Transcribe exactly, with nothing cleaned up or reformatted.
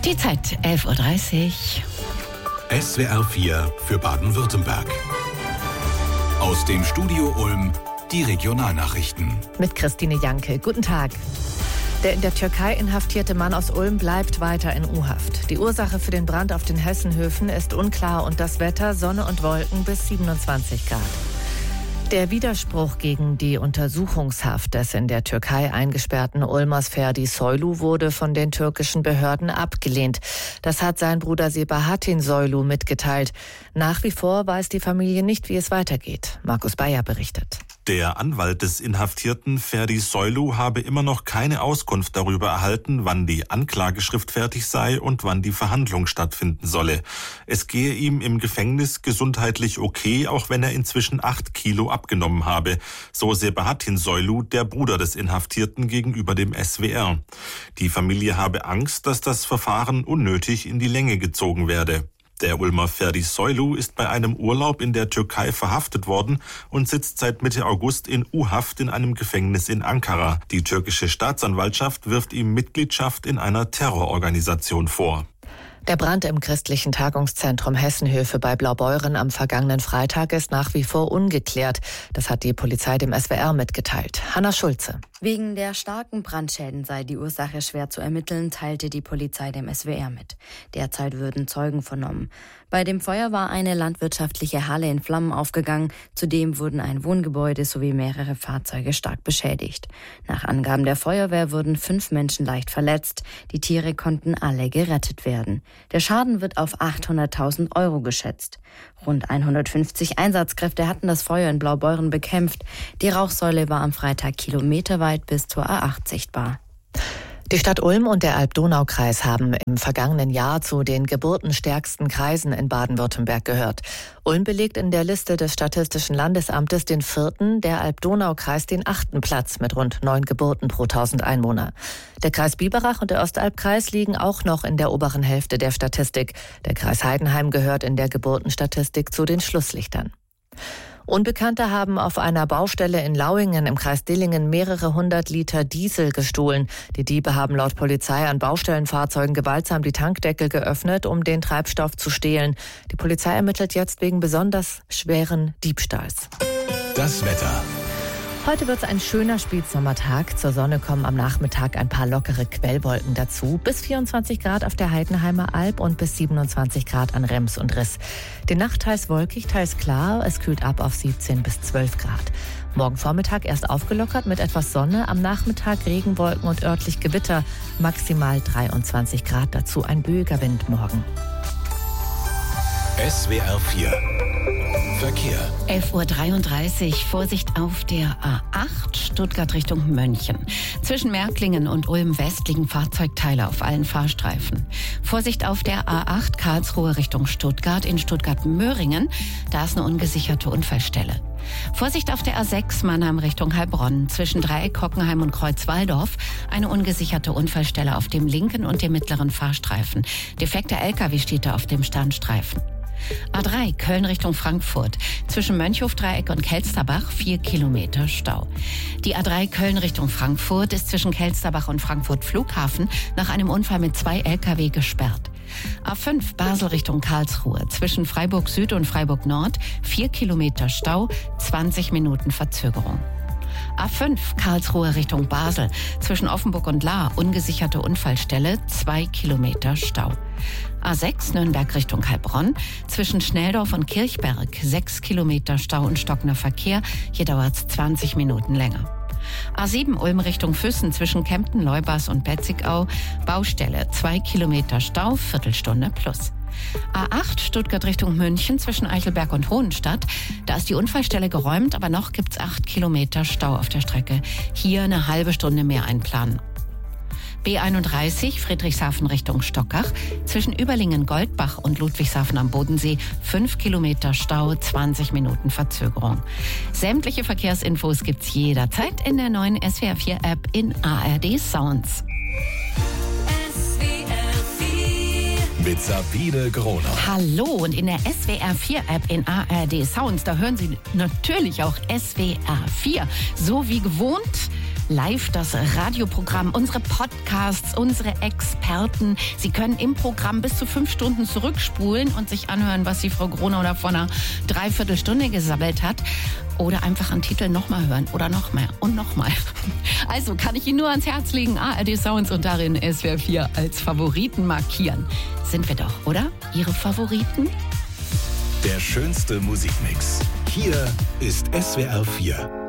Die Zeit, elf Uhr dreißig. S W R vier für Baden-Württemberg. Aus dem Studio Ulm die Regionalnachrichten. Mit Christine Janke. Guten Tag. Der in der Türkei inhaftierte Mann aus Ulm bleibt weiter in U-Haft. Die Ursache für den Brand auf den Hessenhöfen ist unklar und das Wetter Sonne und Wolken bis siebenundzwanzig Grad. Der Widerspruch gegen die Untersuchungshaft des in der Türkei eingesperrten Ulmers Ferdi Soylu wurde von den türkischen Behörden abgelehnt. Das hat sein Bruder Sebahattin Soylu mitgeteilt. Nach wie vor weiß die Familie nicht, wie es weitergeht. Markus Bayer berichtet. Der Anwalt des Inhaftierten Ferdi Soylu habe immer noch keine Auskunft darüber erhalten, wann die Anklageschrift fertig sei und wann die Verhandlung stattfinden solle. Es gehe ihm im Gefängnis gesundheitlich okay, auch wenn er inzwischen acht Kilo abgenommen habe, so Sebahattin Soylu, der Bruder des Inhaftierten, gegenüber dem S W R. Die Familie habe Angst, dass das Verfahren unnötig in die Länge gezogen werde. Der Ulmer Ferdi Soylu ist bei einem Urlaub in der Türkei verhaftet worden und sitzt seit Mitte August in U-Haft in einem Gefängnis in Ankara. Die türkische Staatsanwaltschaft wirft ihm Mitgliedschaft in einer Terrororganisation vor. Der Brand im christlichen Tagungszentrum Hessenhöfe bei Blaubeuren am vergangenen Freitag ist nach wie vor ungeklärt. Das hat die Polizei dem S W R mitgeteilt. Hanna Schulze. Wegen der starken Brandschäden sei die Ursache schwer zu ermitteln, teilte die Polizei dem S W R mit. Derzeit würden Zeugen vernommen. Bei dem Feuer war eine landwirtschaftliche Halle in Flammen aufgegangen. Zudem wurden ein Wohngebäude sowie mehrere Fahrzeuge stark beschädigt. Nach Angaben der Feuerwehr wurden fünf Menschen leicht verletzt. Die Tiere konnten alle gerettet werden. Der Schaden wird auf achthunderttausend Euro geschätzt. Rund hundertfünfzig Einsatzkräfte hatten das Feuer in Blaubeuren bekämpft. Die Rauchsäule war am Freitag kilometerweit bis zur A acht sichtbar. Die Stadt Ulm und der Alb-Donau-Kreis haben im vergangenen Jahr zu den geburtenstärksten Kreisen in Baden-Württemberg gehört. Ulm belegt in der Liste des Statistischen Landesamtes den vierten, der Alb-Donau-Kreis den achten Platz mit rund neun Geburten pro tausend Einwohner. Der Kreis Biberach und der Ostalbkreis liegen auch noch in der oberen Hälfte der Statistik. Der Kreis Heidenheim gehört in der Geburtenstatistik zu den Schlusslichtern. Unbekannte haben auf einer Baustelle in Lauingen im Kreis Dillingen mehrere hundert Liter Diesel gestohlen. Die Diebe haben laut Polizei an Baustellenfahrzeugen gewaltsam die Tankdeckel geöffnet, um den Treibstoff zu stehlen. Die Polizei ermittelt jetzt wegen besonders schweren Diebstahls. Das Wetter. Heute wird es ein schöner Spätsommertag. Zur Sonne kommen am Nachmittag ein paar lockere Quellwolken dazu. Bis vierundzwanzig Grad auf der Heidenheimer Alb und bis siebenundzwanzig Grad an Rems und Riss. Die Nacht teils wolkig, teils klar. Es kühlt ab auf siebzehn bis zwölf Grad. Morgen Vormittag erst aufgelockert mit etwas Sonne. Am Nachmittag Regenwolken und örtlich Gewitter. Maximal dreiundzwanzig Grad. Dazu ein böiger Wind morgen. S W R vier Verkehr. elf Uhr dreiunddreißig. Vorsicht auf der A acht, Stuttgart Richtung Mönchen. Zwischen Märklingen und Ulm-West liegen Fahrzeugteile auf allen Fahrstreifen. Vorsicht auf der A acht, Karlsruhe Richtung Stuttgart. In Stuttgart-Möhringen, da ist eine ungesicherte Unfallstelle. Vorsicht auf der A sechs, Mannheim Richtung Heilbronn. Zwischen Dreieck, Hockenheim und Kreuzwaldorf eine ungesicherte Unfallstelle auf dem linken und dem mittleren Fahrstreifen. Defekter L K W steht da auf dem Standstreifen. A drei, Köln Richtung Frankfurt. Zwischen Mönchhofdreieck und Kelsterbach vier Kilometer Stau. Die A drei Köln Richtung Frankfurt ist zwischen Kelsterbach und Frankfurt Flughafen nach einem Unfall mit zwei L K W gesperrt. A fünf, Basel Richtung Karlsruhe. Zwischen Freiburg Süd und Freiburg Nord vier Kilometer Stau, zwanzig Minuten Verzögerung. A fünf, Karlsruhe Richtung Basel. Zwischen Offenburg und Lahr ungesicherte Unfallstelle, zwei Kilometer Stau. A sechs, Nürnberg Richtung Heilbronn. Zwischen Schnelldorf und Kirchberg sechs Kilometer Stau und stockender Verkehr. Hier dauert es zwanzig Minuten länger. A sieben, Ulm Richtung Füssen. Zwischen Kempten, Leubas und Betzigau. Baustelle, zwei Kilometer Stau, Viertelstunde plus. A acht, Stuttgart Richtung München. Zwischen Eichelberg und Hohenstadt. Da ist die Unfallstelle geräumt, aber noch gibt's acht Kilometer Stau auf der Strecke. Hier eine halbe Stunde mehr einplanen. B einunddreißig, Friedrichshafen Richtung Stockach. Zwischen Überlingen-Goldbach und Ludwigshafen am Bodensee fünf Kilometer Stau, zwanzig Minuten Verzögerung. Sämtliche Verkehrsinfos gibt's jederzeit in der neuen S W R vier App in A R D Sounds. S W R vier mit Sabine Groner. Hallo, und in der S W R vier App in A R D Sounds, da hören Sie natürlich auch S W R vier. So wie gewohnt live das Radioprogramm, unsere Podcasts, unsere Experten. Sie können im Programm bis zu fünf Stunden zurückspulen und sich anhören, was die Frau Gronau da vor einer Dreiviertelstunde gesammelt hat. Oder einfach einen Titel nochmal hören oder noch mehr und nochmal. Also kann ich Ihnen nur ans Herz legen, A R D Sounds und darin S W R vier als Favoriten markieren. Sind wir doch, oder? Ihre Favoriten? Der schönste Musikmix. Hier ist S W R vier.